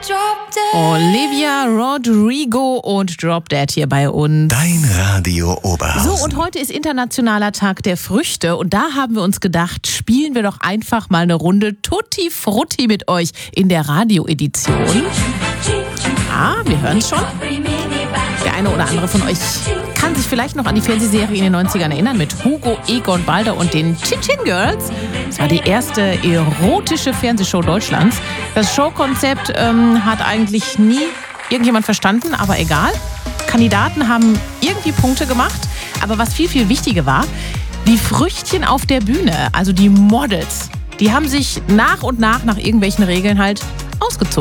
Olivia Rodrigo und Drop Dead hier bei uns. Dein Radio Oberhausen. So, und heute ist Internationaler Tag der Früchte und da haben wir uns gedacht, spielen wir doch einfach mal eine Runde Tutti Frutti mit euch in der Radioedition. Ah, wir hören es schon. Der eine oder andere von euch kann sich vielleicht noch an die Fernsehserie in den 90ern erinnern mit Hugo, Egon Balder und den Chin-Chin Girls. Das war die erste erotische Fernsehshow Deutschlands. Das Showkonzept hat eigentlich nie irgendjemand verstanden, aber egal. Kandidaten haben irgendwie Punkte gemacht. Aber was viel, viel wichtiger war, die Früchtchen auf der Bühne, also die Models, die haben sich nach und nach irgendwelchen Regeln halt ausgezogen.